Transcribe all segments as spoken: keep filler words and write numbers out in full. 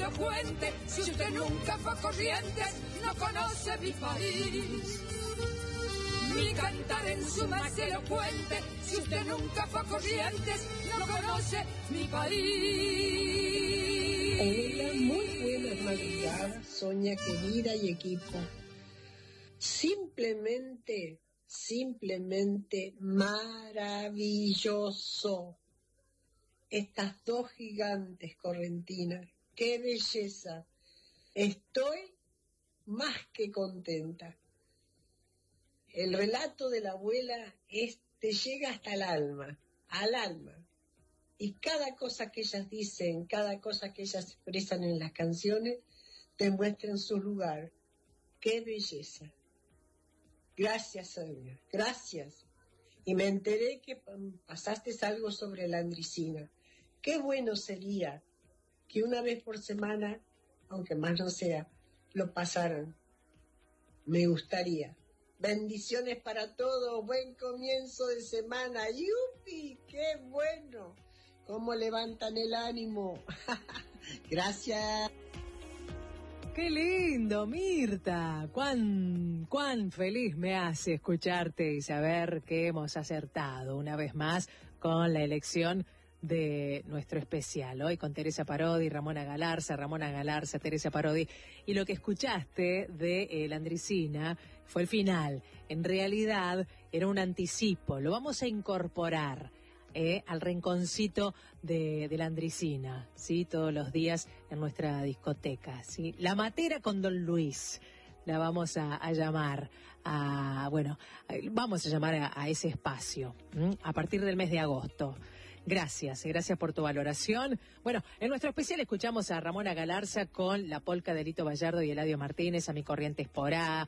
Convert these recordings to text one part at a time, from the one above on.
lo cuente. Si usted nunca fue a Corrientes, no conoce mi país. Mi cantar en su más elocuente. Si usted nunca fue a Corrientes, no conoce mi país. Hola, muy buenas madrugadas, Sonia querida y equipo. Simplemente, simplemente maravilloso. Estas dos gigantes correntinas, qué belleza. Estoy más que contenta. El relato de la abuela es, te llega hasta el alma, al alma. Y cada cosa que ellas dicen, cada cosa que ellas expresan en las canciones, te muestra en su lugar. ¡Qué belleza! Gracias, Sonia, gracias. Y me enteré que pasaste algo sobre la Andricina. Qué bueno sería que una vez por semana, aunque más no sea, lo pasaran. Me gustaría. Bendiciones para todos, buen comienzo de semana. ¡Yupi! ¡Qué bueno! ¿Cómo levantan el ánimo? Gracias. ¡Qué lindo, Mirta! ¡Cuán, cuán feliz me hace escucharte y saber que hemos acertado una vez más con la elección de nuestro especial, hoy con Teresa Parodi, Ramona Galarza, Ramona Galarza, Teresa Parodi, y lo que escuchaste de eh, la Andricina fue el final. En realidad era un anticipo, lo vamos a incorporar eh, al rinconcito de, de la Andricina, ¿sí? Todos los días en nuestra discoteca, ¿sí? La Matera con Don Luis. La vamos a, a llamar, a, bueno, vamos a llamar a, a ese espacio, ¿m? A partir del mes de agosto. Gracias, gracias por tu valoración. Bueno, en nuestro especial escuchamos a Ramona Galarza con la polca de Lito Bayardo y Eladio Martínez, a Mi Corrientes Porá,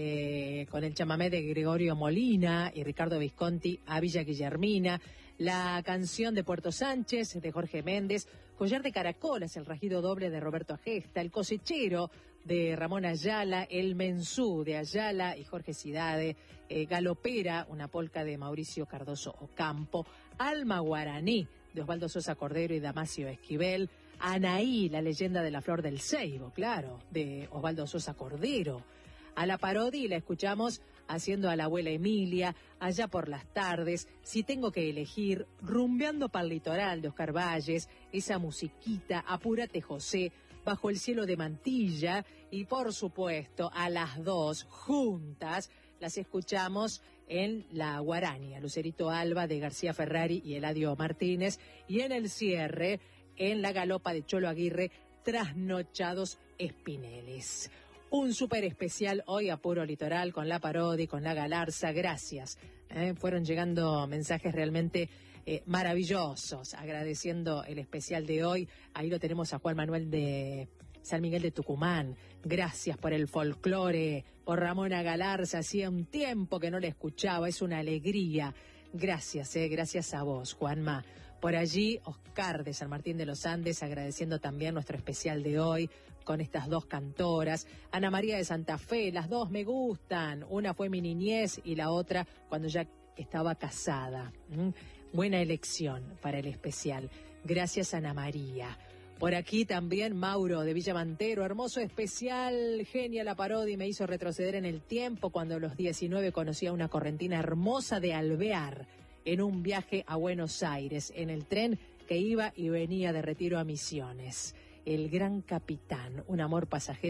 eh, con el chamamé de Gregorio Molina y Ricardo Visconti, a Villa Guillermina, la canción de Puerto Sánchez de Jorge Méndez, Collar de Caracolas, el rajido doble de Roberto Agesta, El Cosechero de Ramón Ayala, El Mensú de Ayala y Jorge Cidade, eh, Galopera, una polca de Mauricio Cardoso Ocampo, Alma Guaraní de Osvaldo Sosa Cordero y Damasio Esquivel, Anaí, la leyenda de la flor del ceibo, claro, de Osvaldo Sosa Cordero. A la Parodi la escuchamos haciendo a la abuela Emilia, Allá por las tardes, Si tengo que elegir, Rumbeando pa'l litoral de Oscar Valles, esa musiquita, Apúrate José, Bajo el cielo de Mantilla, y por supuesto a las dos juntas las escuchamos en la Guarania, Lucerito Alba de García Ferrari y Eladio Martínez, y en el cierre en la Galopa de Cholo Aguirre, Trasnochados Espineles. Un súper especial hoy a Puro Litoral con la Parodi, con la Galarza, gracias. Eh, fueron llegando mensajes realmente eh, maravillosos, agradeciendo el especial de hoy. Ahí lo tenemos a Juan Manuel de San Miguel de Tucumán. Gracias por el folclore, por Ramona Galarza, hacía un tiempo que no la escuchaba, es una alegría. Gracias, eh, gracias a vos, Juanma. Por allí, Oscar de San Martín de los Andes, agradeciendo también nuestro especial de hoy con estas dos cantoras. Ana María de Santa Fe, las dos me gustan. Una fue mi niñez y la otra cuando ya estaba casada. ¿Mm? Buena elección para el especial. Gracias, Ana María. Por aquí también Mauro de Villa Mantero, hermoso especial, genia la Parodi, me hizo retroceder en el tiempo cuando a los diecinueve conocí a una correntina hermosa de Alvear en un viaje a Buenos Aires, en el tren que iba y venía de Retiro a Misiones. El gran capitán, un amor pasajero.